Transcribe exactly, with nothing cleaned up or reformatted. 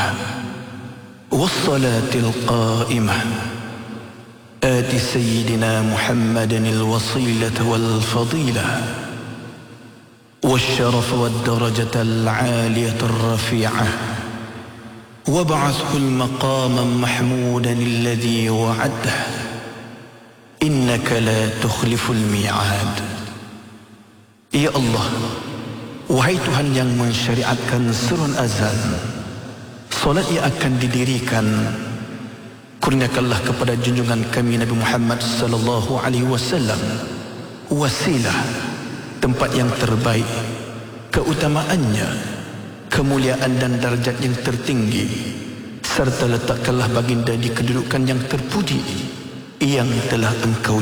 والصلاة القائمة آت سيدنا محمدا الوصيلة والفضيلة والشرف والدرجة العالية الرفيعة وابعثه المقام محمودا الذي وعده إنك لا تخلف الميعاد. Ya Allah, wahai Tuhan yang mensyariatkan seruan azan, solat yang akan didirikan, kurniakanlah kepada junjungan kami Nabi Muhammad sallallahu alaihi wasallam wasilah, tempat yang terbaik, keutamaannya, kemuliaan dan darjat yang tertinggi, serta letakkanlah baginda di kedudukan yang terpuji yang telah engkau